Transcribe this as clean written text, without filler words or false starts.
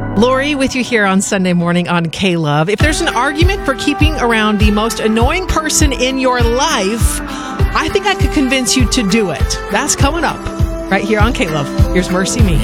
Lori with you here on Sunday morning on K-Love. If there's an argument for keeping around the most annoying person in your life, I think I could convince you to do it. That's coming up right here on K-Love. Here's Mercy Me.